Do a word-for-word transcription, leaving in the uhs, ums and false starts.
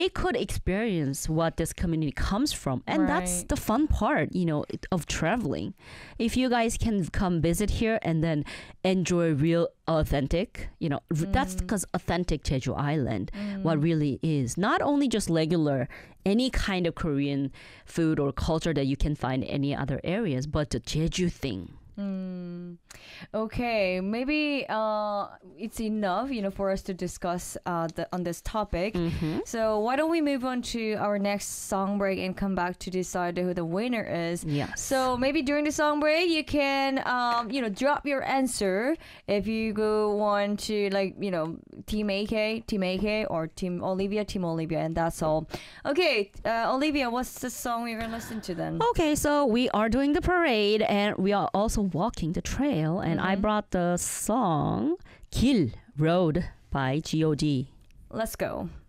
they could experience what this community comes from. And that's Right. the fun part, you know, it- of traveling. If you guys can come visit here and then enjoy real authentic, you know, r- that's because authentic Jeju Island, what really is. Not only just regular, any kind of Korean food or culture that you can find in any other areas, but the Jeju thing. Mm. Okay, maybe uh, it's enough, you know, for us to discuss uh, the, on this topic. Mm-hmm. So why don't we move on to our next song break and come back to decide who the winner is. Yes. So maybe during the song break, you can, um, you know, drop your answer if you go want to, like, you know, Team A K, Team A K, or Team Olivia, Team Olivia, and that's all. Okay, uh, Olivia, what's the song we're gonna listen to then? Okay, so we are doing the parade and we are also walking the trail, and I Mhm. brought the song 길 Road by G O D. Let's go.